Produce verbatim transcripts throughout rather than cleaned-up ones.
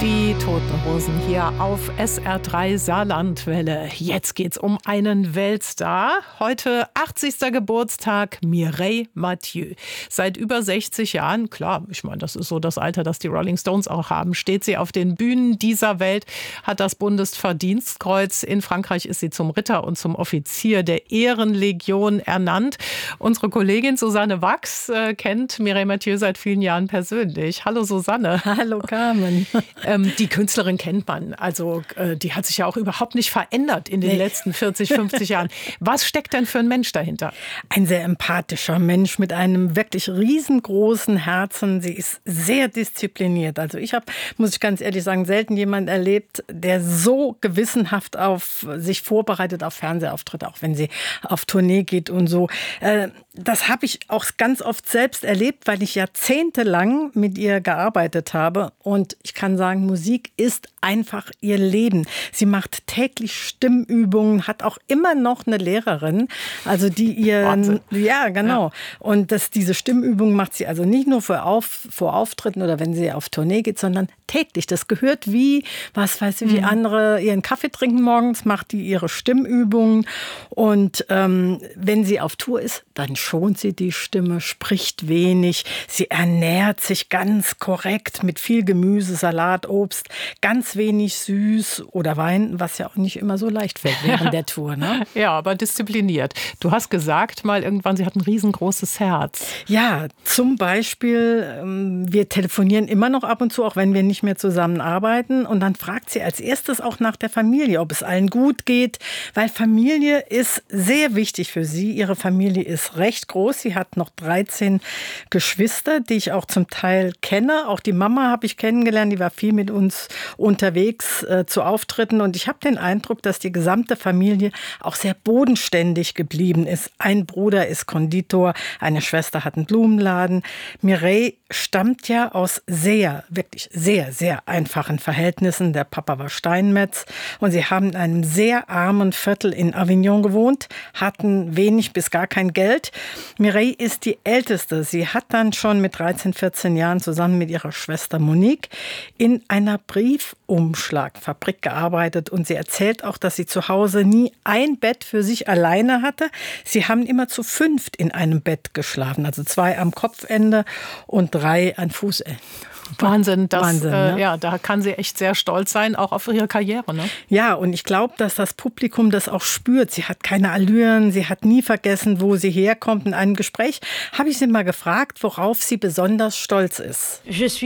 Die Toten Hosen hier auf S R drei Saarlandwelle. Jetzt geht's um einen Weltstar. Heute achtzigster Geburtstag, Mireille Mathieu. Seit über sechzig Jahren, klar, ich meine, das ist so das Alter, das die Rolling Stones auch haben, steht sie auf den Bühnen dieser Welt, hat das Bundesverdienstkreuz. In Frankreich ist sie zum Ritter und zum Offizier der Ehrenlegion ernannt. Unsere Kollegin Susanne Wachs äh, kennt Mireille Mathieu seit vielen Jahren persönlich. Hallo Susanne. Hallo Carmen. Ähm, die Künstlerin kennt man. Also äh, die hat sich ja auch überhaupt nicht verändert in den nee. letzten vierzig, fünfzig Jahren. Was steckt denn für ein Mensch dahinter? Ein sehr empathischer Mensch mit einem wirklich riesengroßen Herzen. Sie ist sehr diszipliniert. Also ich habe, muss ich ganz ehrlich sagen, selten jemanden erlebt, der so gewissenhaft auf sich vorbereitet auf Fernsehauftritte, auch wenn sie auf Tournee geht und so. Äh, das habe ich auch ganz oft selbst erlebt, weil ich jahrzehntelang mit ihr gearbeitet habe. Und ich kann sagen, Musik ist einfach ihr Leben. Sie macht täglich Stimmübungen, hat auch immer noch eine Lehrerin, also die ihr, Wahnsinn. ja genau. Ja. Und das, diese Stimmübungen macht sie also nicht nur für auf, vor Auftritten oder wenn sie auf Tournee geht, sondern täglich. Das gehört wie, was weiß ich, wie mhm. andere ihren Kaffee trinken morgens, macht die ihre Stimmübungen. Und ähm, wenn sie auf Tour ist, dann schont sie die Stimme, spricht wenig. Sie ernährt sich ganz korrekt mit viel Gemüse, Salat, Obst, ganz wenig süß oder Wein, was ja auch nicht immer so leicht fällt während der Tour. Ne? Ja, aber diszipliniert. Du hast gesagt mal irgendwann, sie hat ein riesengroßes Herz. Ja, zum Beispiel, wir telefonieren immer noch ab und zu, auch wenn wir nicht mehr zusammenarbeiten. Und dann fragt sie als erstes auch nach der Familie, ob es allen gut geht, weil Familie ist sehr wichtig für sie. Ihre Familie ist recht groß. Sie hat noch dreizehn Geschwister, die ich auch zum Teil kenne. Auch die Mama habe ich kennengelernt, die war viel mit uns unterwegs äh, zu Auftritten. Und ich habe den Eindruck, dass die gesamte Familie auch sehr bodenständig geblieben ist. Ein Bruder ist Konditor, eine Schwester hat einen Blumenladen. Mireille stammt ja aus sehr, wirklich sehr, sehr einfachen Verhältnissen. Der Papa war Steinmetz und sie haben in einem sehr armen Viertel in Avignon gewohnt, hatten wenig bis gar kein Geld. Mireille ist die Älteste. Sie hat dann schon mit dreizehn, vierzehn Jahren zusammen mit ihrer Schwester Monique in einer Briefumschlagfabrik gearbeitet und sie erzählt auch, dass sie zu Hause nie ein Bett für sich alleine hatte. Sie haben immer zu fünft in einem Bett geschlafen, also zwei am Kopfende und drei an Fußende. Wahnsinn, das, Wahnsinn ne? äh, ja, da kann sie echt sehr stolz sein, auch auf ihre Karriere. Ne? Ja, und ich glaube, dass das Publikum das auch spürt. Sie hat keine Allüren, sie hat nie vergessen, wo sie herkommt. In einem Gespräch habe ich sie mal gefragt, worauf sie besonders stolz ist. Ich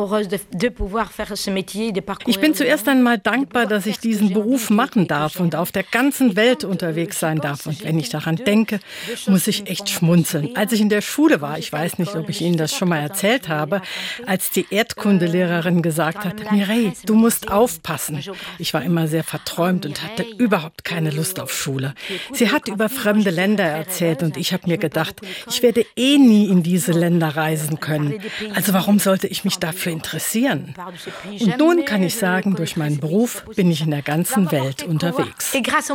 bin zuerst einmal dankbar, dass ich diesen Beruf machen darf und auf der ganzen Welt unterwegs sein darf. Und wenn ich daran denke, muss ich echt schmunzeln. Als ich in der Schule war, ich weiß nicht, ob ich Ihnen das schon mal erzählt habe, als die Erdkundelehrerin gesagt hat, Mireille, du musst aufpassen. Ich war immer sehr verträumt und hatte überhaupt keine Lust auf Schule. Sie hat über fremde Länder erzählt und ich habe mir gedacht, ich werde eh nie in diese Länder reisen können. Also warum sollte ich mich dafür interessieren? Und nun kann ich sagen, durch meinen Beruf bin ich in der ganzen Welt unterwegs.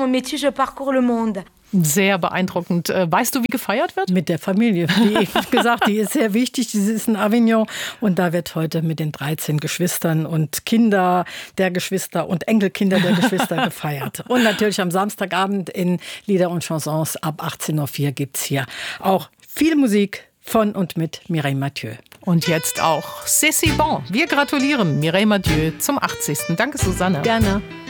Sehr beeindruckend. Weißt du, wie gefeiert wird? Mit der Familie. Wie gesagt, die ist sehr wichtig. Die ist in Avignon und da wird heute mit den dreizehn Geschwistern und Kinder der Geschwister und Enkelkinder der Geschwister gefeiert. Und natürlich am Samstagabend in Lieder und Chansons ab achtzehn Uhr vier gibt es hier auch viel Musik von und mit Mireille Mathieu. Und jetzt auch C'est si bon. Wir gratulieren Mireille Mathieu zum achtzigsten Danke, Susanne. Gerne.